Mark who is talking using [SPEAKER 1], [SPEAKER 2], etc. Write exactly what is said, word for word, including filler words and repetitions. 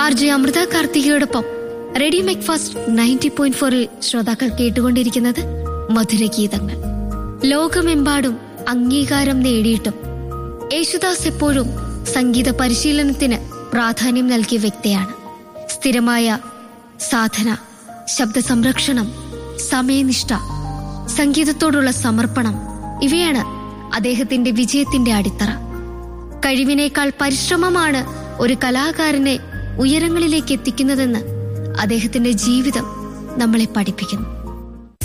[SPEAKER 1] R J Amrita കാർത്തികയോടൊപ്പം radio മെക്ഫാസ്റ്റ് ninety point ഫോറിൽ ശ്രോതാക്കൾ കേട്ടുകൊണ്ടിരിക്കുന്നത് മധുരഗീതങ്ങൾ. ലോകമെമ്പാടും അംഗീകാരം നേടിയിട്ടും യേശുദാസ് എപ്പോഴും സംഗീത പരിശീലനത്തിന് പ്രാധാന്യം നൽകിയ വ്യക്തിയാണ്. സ്ഥിരമായ സാധന, ശബ്ദ സംരക്ഷണം, സമയനിഷ്ഠ, സംഗീതത്തോടുള്ള സമർപ്പണം ഇവയാണ് അദ്ദേഹത്തിന്റെ വിജയത്തിന്റെ അടിത്തറ. കഴിവിനേക്കാൾ പരിശ്രമമാണ് ഒരു കലാകാരനെ ഉയരങ്ങളിലേക്ക് എത്തിക്കുന്നതെന്ന് അദ്ദേഹത്തിന്റെ ജീവിതം നമ്മളെ പഠിപ്പിക്കുന്നു.